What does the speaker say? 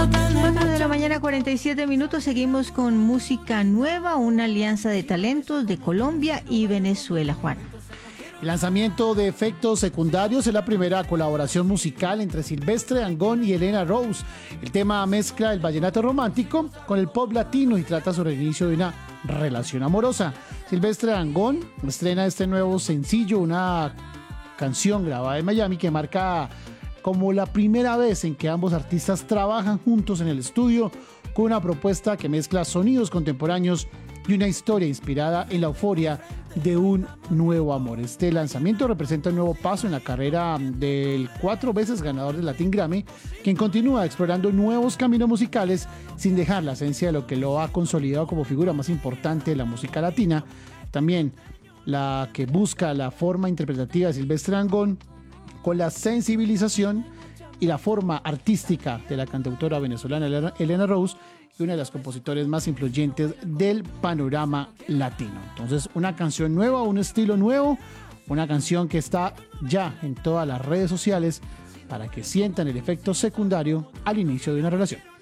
4 de la mañana, 47 minutos. Seguimos con música nueva, una alianza de talentos de Colombia y Venezuela, Juan. El lanzamiento de Efectos Secundarios es la primera colaboración musical entre Silvestre Dangond y Elena Rose. El tema mezcla el vallenato romántico con el pop latino y trata sobre el inicio de una relación amorosa. Silvestre Dangond estrena este nuevo sencillo, una canción grabada en Miami que marca como la primera vez en que ambos artistas trabajan juntos en el estudio con una propuesta que mezcla sonidos contemporáneos y una historia inspirada en la euforia de un nuevo amor. Este lanzamiento representa un nuevo paso en la carrera del 4 veces ganador del Latin Grammy, quien continúa explorando nuevos caminos musicales sin dejar la esencia de lo que lo ha consolidado como figura más importante de la música latina. También la que busca la forma interpretativa de Silvestre Dangond con la sensibilización y la forma artística de la cantautora venezolana Elena Rose, y una de las compositores más influyentes del panorama latino. Entonces, una canción nueva, un estilo nuevo, una canción que está ya en todas las redes sociales para que sientan el efecto secundario al inicio de una relación.